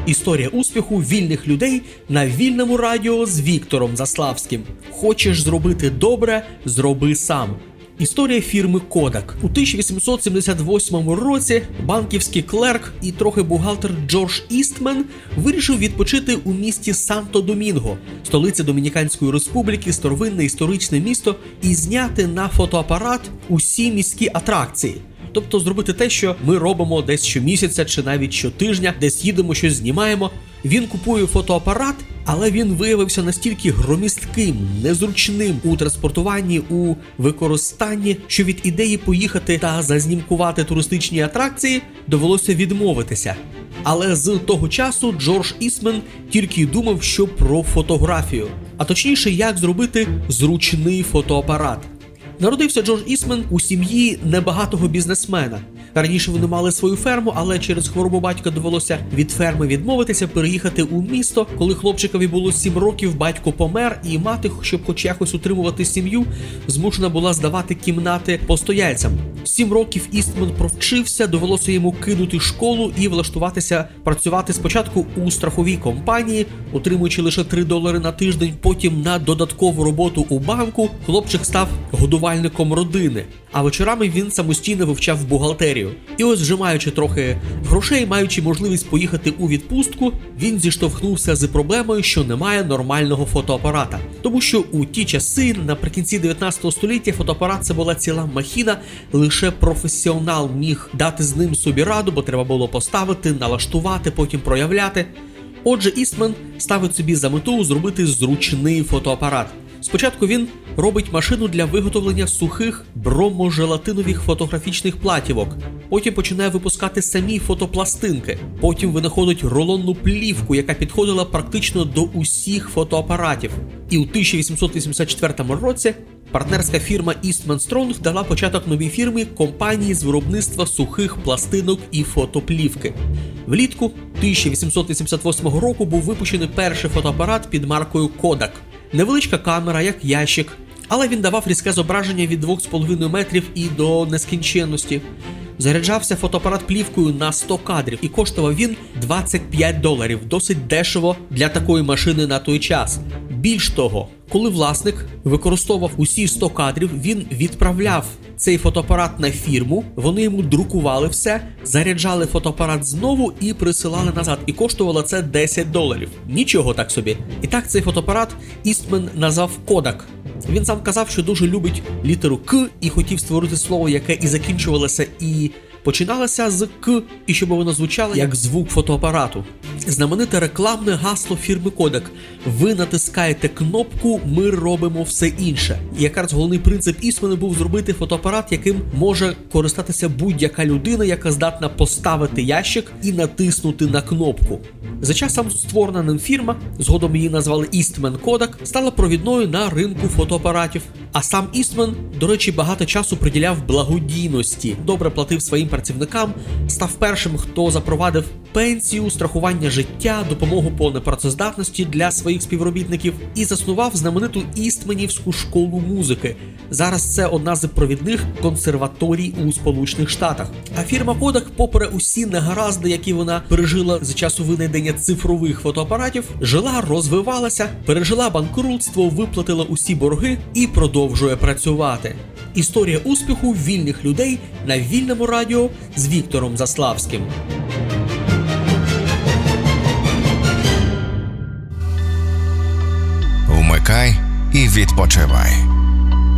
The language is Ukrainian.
Історія успіху вільних людей на Вільному радіо з Віктором Заславським. Хочеш зробити добре – зроби сам. Історія фірми Kodak. У 1878 році банківський клерк і трохи бухгалтер Джордж Істмен вирішив відпочити у місті Санто-Домінго, столиця Домініканської республіки, старовинне історичне місто, і зняти на фотоапарат усі міські атракції. Тобто зробити те, що ми робимо десь щомісяця чи навіть щотижня, десь їдемо, щось знімаємо. Він купує фотоапарат, але він виявився настільки громістким, незручним у транспортуванні, у використанні, що від ідеї поїхати та зазнімкувати туристичні атракції довелося відмовитися. Але з того часу Джордж Істмен тільки й думав, що про фотографію. А точніше, як зробити зручний фотоапарат. Народився Джордж Істмен у сім'ї небагатого бізнесмена. Раніше вони мали свою ферму, але через хворобу батька довелося від ферми відмовитися, переїхати у місто. Коли хлопчикові було 7 років, батько помер, і мати, щоб хоч якось утримувати сім'ю, змушена була здавати кімнати постояльцям. 7 років Істмен провчився, довелося йому кинути школу і влаштуватися працювати спочатку у страховій компанії, отримуючи лише $3 на тиждень, потім на додаткову роботу у банку. Хлопчик став годувальником родини, а вечорами він самостійно вивчав бухгалтерію. І ось, вже маючи трохи грошей, маючи можливість поїхати у відпустку, він зіштовхнувся з проблемою, що немає нормального фотоапарата. Тому що у ті часи, наприкінці 19 століття, фотоапарат – це була ціла махіна, лише професіонал міг дати з ним собі раду, бо треба було поставити, налаштувати, потім проявляти. Отже, Істмен ставить собі за мету зробити зручний фотоапарат. Спочатку він робить машину для виготовлення сухих броможелатинових фотографічних платівок. Потім починає випускати самі фотопластинки. Потім винаходить рулонну плівку, яка підходила практично до усіх фотоапаратів. І у 1884 році партнерська фірма Eastman Strong дала початок новій фірмі компанії з виробництва сухих пластинок і фотоплівки. Влітку 1888 року був випущений перший фотоапарат під маркою Kodak. Невеличка камера, як ящик, але він давав різке зображення від 2,5 метрів і до нескінченності. Заряджався фотоапарат плівкою на 100 кадрів і коштував він $25. Досить дешево для такої машини на той час. Більш того, коли власник використовував усі 100 кадрів, він відправляв цей фотоапарат на фірму, вони йому друкували все, заряджали фотоапарат знову і присилали назад. І коштувало це $10. Нічого так собі. І так цей фотоапарат Істмен назвав Kodak. Він сам казав, що дуже любить літеру К і хотів створити слово, яке і закінчувалося, і починалося з К, і щоб воно звучало як звук фотоапарату. Знамените рекламне гасло фірми Kodak: ви натискаєте кнопку, ми робимо все інше. І якраз головний принцип Істмена був зробити фотоапарат, яким може користатися будь-яка людина, яка здатна поставити ящик і натиснути на кнопку. За часом створена ним фірма, згодом її назвали Eastman Kodak, стала провідною на ринку фотоапаратів. А сам Істмен, до речі, багато часу приділяв благодійності, добре платив своїм працівникам, став першим, хто запровадив пенсію, страхування життя, допомогу по непрацездатності для своїх співробітників і заснував знамениту Істменівську школу музики. Зараз це одна з провідних консерваторій у Сполучених Штатах. А фірма Kodak, попри усі негаразди, які вона пережила з часу винайдення цифрових фотоапаратів, жила, розвивалася, пережила банкрутство, виплатила усі борги і продовжує працювати. Історія успіху вільних людей на Вільному радіо з Віктором Заславським. Вмикай і відпочивай.